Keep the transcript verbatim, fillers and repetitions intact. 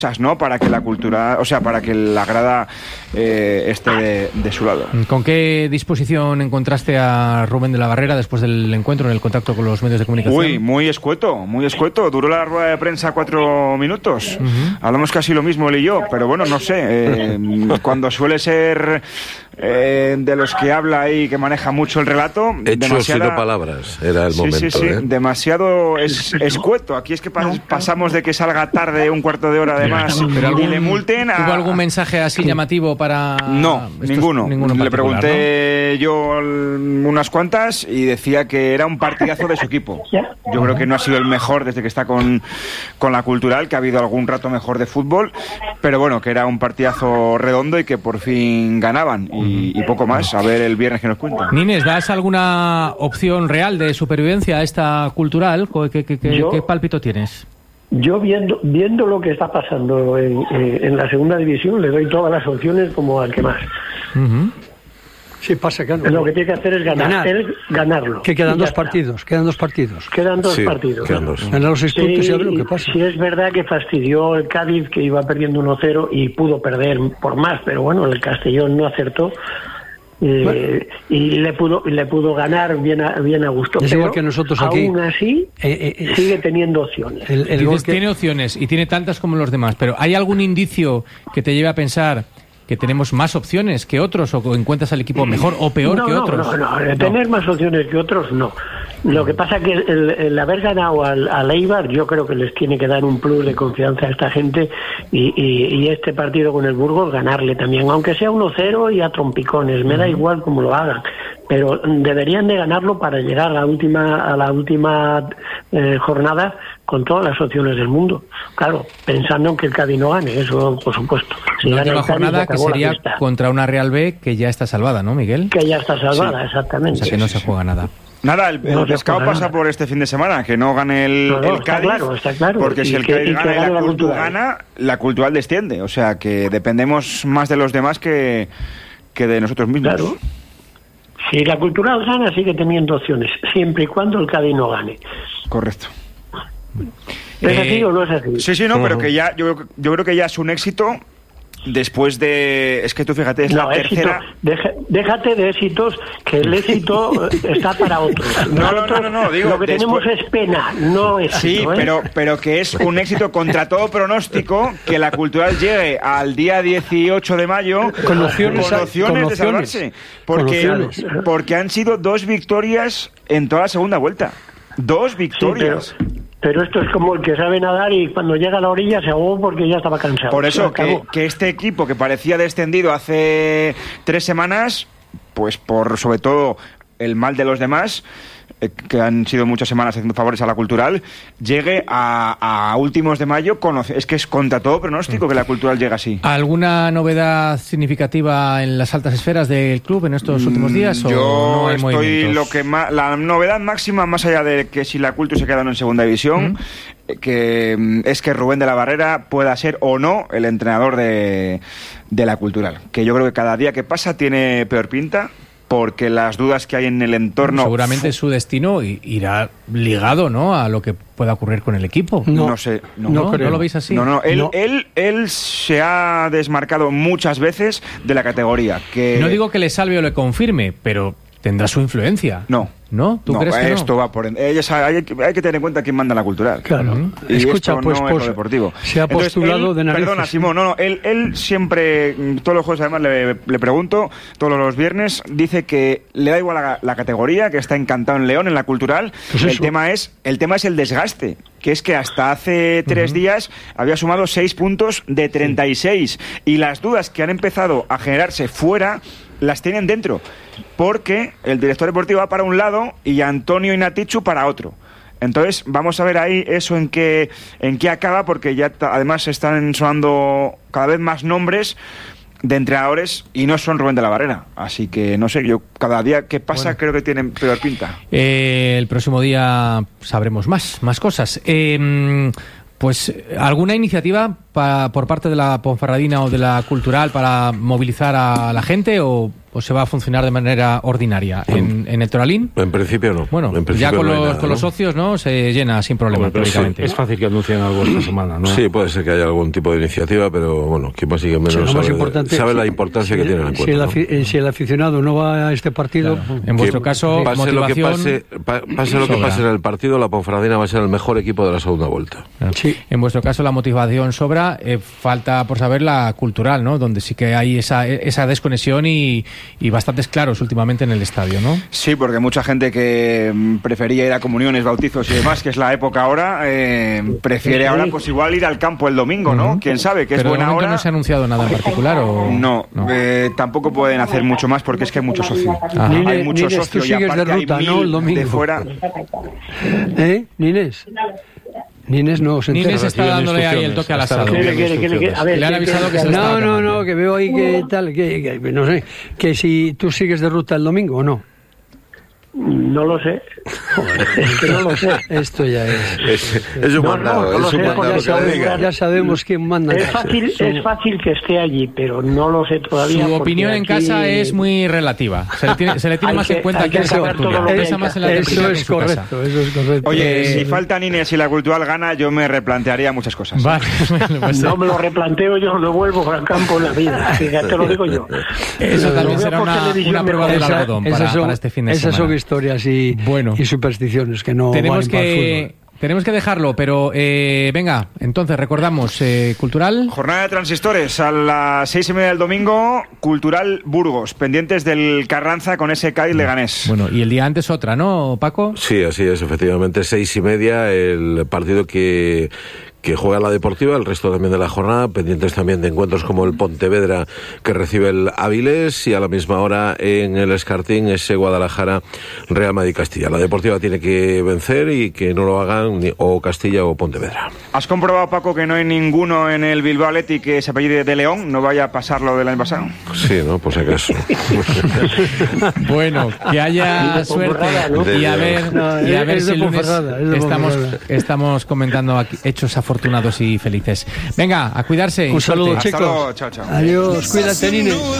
¿no? Para que la cultura, o sea, para que la grada eh, esté de, de su lado. ¿Con qué disposición encontraste a Rubén de la Barrera después del encuentro, en el contacto con los medios de comunicación? Uy, muy escueto, muy escueto. Duró la rueda de prensa cuatro minutos. Uh-huh. Hablamos casi lo mismo él y yo, pero bueno, no sé. Eh, cuando suele ser eh, de los que habla y que maneja mucho el relato, hechos demasiada... y no palabras, era el sí, momento. Sí, sí, ¿eh? demasiado es, escueto. Aquí es que pas, pasamos de que salga tarde un cuarto de hora de más y le multen a... ¿Hubo algún mensaje así llamativo para...? No, ninguno. ninguno le pregunté, ¿no?, yo unas cuantas y decía que era un partidazo de su equipo. Yo creo que no ha sido el mejor desde que está con, con la Cultural, que ha habido algún rato mejor de fútbol, pero bueno, que era un partidazo redondo y que por fin ganaban y, y poco más. A ver el viernes que nos cuentan. Nines, ¿das alguna opción real de supervivencia a esta Cultural? ¿Qué, qué, qué, ¿qué pálpito tienes? Yo viendo viendo lo que está pasando en, en la segunda división, le doy todas las opciones como al que más. Uh-huh. Sí, pasa que no. Lo que tiene que hacer es ganar, ganar. Es ganarlo. Que quedan dos partidos, quedan dos partidos. Quedan dos sí, partidos. Quedan dos. Ganar los instructos sí, y a ver lo que pasa. Sí, es verdad que fastidió el Cádiz, que iba perdiendo uno cero y pudo perder por más, pero bueno, el Castellón no acertó. Eh, bueno. Y le pudo le pudo ganar bien a, bien a gusto, es pero igual que nosotros aquí, aún así eh, eh, sigue teniendo opciones. El, el Dices, que... Tiene opciones y tiene tantas como los demás, pero ¿hay algún indicio que te lleve a pensar que tenemos más opciones que otros o encuentras al equipo mejor o peor no, que no, otros? No, no, no, tener más opciones que otros no. Lo que pasa es que el, el haber ganado al, al Eibar, yo creo que les tiene que dar un plus de confianza a esta gente y, y, y este partido con el Burgos ganarle también, aunque sea uno cero y a trompicones, me da igual cómo lo hagan, pero deberían de ganarlo para llegar a la última a la última eh, jornada con todas las opciones del mundo. Claro, pensando en que el Cádiz no gane, eso por supuesto. Si la última jornada que sería contra una Real B que ya está salvada, ¿no, Miguel? Que ya está salvada, sí. Exactamente. O sea que no se juega nada. Nada, el, el no pescado pasa nada por este fin de semana, que no gane el, no, no, el está Cádiz, claro, está claro. Porque si el que, Cádiz gana y la, la Cultural gana, la Cultural desciende. O sea que dependemos más de los demás que, que de nosotros mismos. Claro. Si la Cultural gana, sigue teniendo opciones, siempre y cuando el Cádiz no gane. Correcto. ¿Es eh, así o no es así? Sí, sí, no, uh-huh. pero que ya yo, yo creo que ya es un éxito. Después de... Es que tú fíjate, es no, la éxito, tercera... Deja, déjate de éxitos, que el éxito está para otros. No, no, no, no, no digo... Lo que después... tenemos es pena, no éxito. Sí, ¿eh? pero, pero que es un éxito contra todo pronóstico que la Cultural llegue al día dieciocho de mayo con opciones, con opciones, con opciones de salvarse. Porque, porque han sido dos victorias en toda la segunda vuelta. Dos victorias. Sí, pero... Pero esto es como el que sabe nadar y cuando llega a la orilla se ahogó porque ya estaba cansado. Por eso que, que este equipo que parecía descendido hace tres semanas, pues por sobre todo el mal de los demás, eh, que han sido muchas semanas haciendo favores a la Cultural, llegue a, a últimos de mayo. Con, es que es contra todo pronóstico que la Cultural llega así. ¿Alguna novedad significativa en las altas esferas del club en estos últimos días? ¿o Yo no hay estoy movimientos? lo que ma- la novedad máxima, más allá de que si la Cultural se queda en segunda división, ¿Mm? que es que Rubén de la Barrera pueda ser o no el entrenador de, de la Cultural, que yo creo que cada día que pasa tiene peor pinta, porque las dudas que hay en el entorno... Seguramente su destino irá ligado, ¿no?, a lo que pueda ocurrir con el equipo. No, no sé. No, no, ¿No lo veis así? No, no. Él, no. Él, él se ha desmarcado muchas veces de la categoría. Que... No digo que le salve o le confirme, pero tendrá su influencia. No. ¿No? ¿Tú no, crees que esto no? va por... Ellos, hay, hay que tener en cuenta quién manda la Cultural. Claro. Uh-huh. Y Escucha, esto pues, no pues es lo deportivo. Se ha Entonces, postulado él, de narices. Perdona, Simón, no, no. Él, él siempre, todos los jueves además le, le pregunto, todos los viernes, dice que le da igual la, la categoría, que está encantado en León, en la Cultural. Pues el tema es el tema es el desgaste, que es que hasta hace tres uh-huh. días había sumado seis puntos de treinta y seis. Sí. Y las dudas que han empezado a generarse fuera las tienen dentro, porque el director deportivo va para un lado y Antonio Inatichu para otro. Entonces vamos a ver ahí eso en qué en qué acaba, porque ya t- además están sonando cada vez más nombres de entrenadores y no son Rubén de la Barrera. Así que no sé, yo cada día que pasa bueno. creo que tienen peor pinta. Eh, el próximo día sabremos más, más cosas. Eh, pues alguna iniciativa pa, por parte de la Ponferradina o de la Cultural para movilizar a la gente o, o se va a funcionar de manera ordinaria en, en el Toralín? En principio no. Bueno, en principio ya con, no los, nada, con ¿no? los socios, ¿no? Se llena sin problema, Hombre, teóricamente. es fácil que anuncien algo esta semana, ¿no? Sí, puede ser que haya algún tipo de iniciativa, pero bueno, que más y que menos Sí, lo más sabe, importante, sabe si- la importancia si que tiene el si encuentro. el, ¿no? afi- eh, si el aficionado no va a este partido, Claro. En vuestro Que caso, pase lo que motivación... pase, pa- pase lo que sobra. pase en el partido, la Ponferradina va a ser el mejor equipo de la segunda vuelta. Claro. Sí. En vuestro caso la motivación sobra, eh, falta por saber la cultural, ¿no? Donde sí que hay esa, esa desconexión y, y bastantes claros últimamente en el estadio, ¿no? Sí, porque mucha gente que mm, prefería ir a comuniones, bautizos y demás, que es la época ahora, eh, prefiere ahora pues igual ir al campo el domingo, ¿no? Ujú. Quién sabe, que es Pero de buena momento hora. no se ha anunciado nada en particular o No, eh, tampoco pueden hacer mucho más porque es que hay mucho socio. Ajá. Hay Nines, mucho Nines, socio tú y sigues de aparte hay ruta, mil ¿no? El domingo. de fuera. ¿eh? Nines. Nines no se entera. Nines está dándole ahí el toque al Hasta asado. la- ¿Quiere, quiere, quiere, quiere? A ver, Le han ¿qué- avisado qué- que se lo No, estaba no, quemando. no, que veo ahí que tal, que, que- no sé, que si tú sigues de ruta el domingo o no. No lo sé. Es que no lo sé. Esto ya es. Es, es un No, mandado, no, no es lo un sé, mandado porque que le sabemos- diga. Ya sabemos quién manda. Es fácil, es fácil que esté allí, pero no lo sé todavía. Su porque opinión en aquí- casa es muy relativa. Se le tiene, se le tiene Hay más que- en cuenta hay aquí que en saber todo Tertulia. lo que Pesa hay más que en la hacer. tertulia Eso que es en su casa. correcto, eso es correcto. Oye, Eh, si falta Nines y la Cultural gana, yo me replantearía muchas cosas. Vale, bueno, pues, No me lo replanteo yo, no vuelvo al campo en la vida. Fíjate, te lo digo yo. eso Lo también veo será por una, televisión una prueba mejor. del Esa- algodón esas para, son- para este fin de esas semana. son historias y, Bueno. y supersticiones que no Tenemos valen para el que fútbol. tenemos que dejarlo, pero eh, venga, entonces recordamos eh, Cultural. Jornada de transistores a las seis y media del domingo, Cultural Burgos, pendientes del Carranza con ese Cádiz Leganés. Bueno, y el día antes otra, ¿no, Paco? Sí, así es, efectivamente, seis y media, el partido que, que juega la Deportiva, el resto también de la jornada, pendientes también de encuentros como el Pontevedra que recibe el Avilés y a la misma hora en el Escartín ese Guadalajara Real Madrid Castilla. La Deportiva tiene que vencer y que no lo hagan ni o Castilla o Pontevedra. ¿Has comprobado, Paco, que no hay ninguno en el Bilbao Athletic que se apellide de León? No vaya a pasar lo del año pasado. Sí, ¿no? Pues acaso. Bueno, que haya De suerte Ponferrada, ¿no? y a ver, No, y a es ver de si el lunes Ponferrada, es de estamos, Ponferrada. estamos comentando aquí hechos afortunados y felices. Venga, a cuidarse. y Un saludo, suerte. Hasta chicos. luego, chao, chao. Adiós, cuídate, Nines.